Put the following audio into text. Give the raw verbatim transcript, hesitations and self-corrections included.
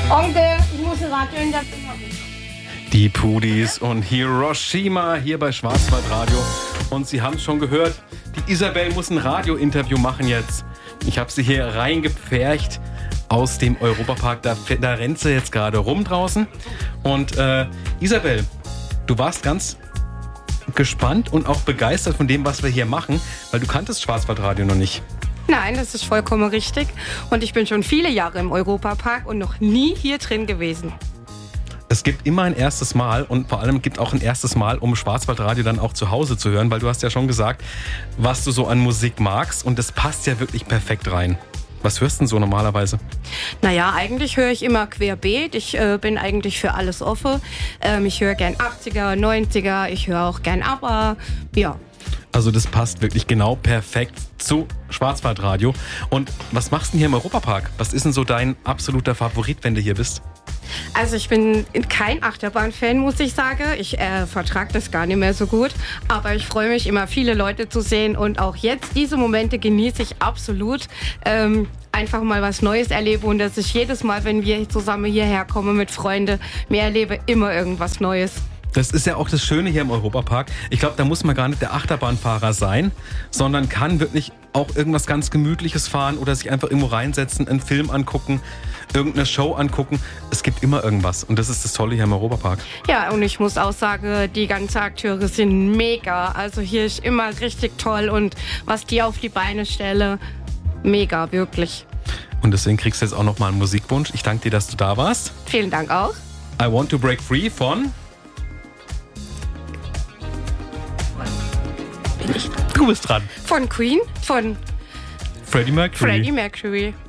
Onkel, ich muss ein Radio in der machen. Die Pudis und Hiroshima hier bei Schwarzwaldradio. Und Sie haben es schon gehört, die Isabel muss ein Radiointerview machen jetzt. Ich habe sie hier reingepfercht aus dem Europapark. Da, da rennt sie jetzt gerade rum draußen. Und äh, Isabel, du warst ganz gespannt und auch begeistert von dem, was wir hier machen, weil du kanntest Schwarzwaldradio noch nicht. Nein, das ist vollkommen richtig. Und ich bin schon viele Jahre im Europapark und noch nie hier drin gewesen. Es gibt immer ein erstes Mal und vor allem gibt auch ein erstes Mal, um Schwarzwaldradio dann auch zu Hause zu hören, weil du hast ja schon gesagt, was du so an Musik magst und das passt ja wirklich perfekt rein. Was hörst du denn so normalerweise? Naja, eigentlich höre ich immer querbeet. Ich äh, bin eigentlich für alles offen. Ähm, ich höre gern achtziger, neunziger, ich höre auch gern ABBA, ja. Also das passt wirklich genau perfekt zu Schwarzwaldradio. Und was machst du denn hier im Europapark? Was ist denn so dein absoluter Favorit, wenn du hier bist? Also ich bin kein Achterbahn-Fan, muss ich sagen. Ich äh, vertrage das gar nicht mehr so gut. Aber ich freue mich immer, viele Leute zu sehen. Und auch jetzt, diese Momente genieße ich absolut. Ähm, einfach mal was Neues erlebe. Und dass ich jedes Mal, wenn wir zusammen hierher kommen mit Freunden, mir erlebe immer irgendwas Neues. Das ist ja auch das Schöne hier im Europapark. Ich glaube, da muss man gar nicht der Achterbahnfahrer sein, sondern kann wirklich auch irgendwas ganz Gemütliches fahren oder sich einfach irgendwo reinsetzen, einen Film angucken, irgendeine Show angucken. Es gibt immer irgendwas und das ist das Tolle hier im Europapark. Ja, und ich muss auch sagen, die ganzen Akteure sind mega. Also hier ist immer richtig toll und was die auf die Beine stellen, mega, wirklich. Und deswegen kriegst du jetzt auch nochmal einen Musikwunsch. Ich danke dir, dass du da warst. Vielen Dank auch. I Want to Break Free von... Du bist dran. Von Queen, von Freddie Mercury. Freddie Mercury.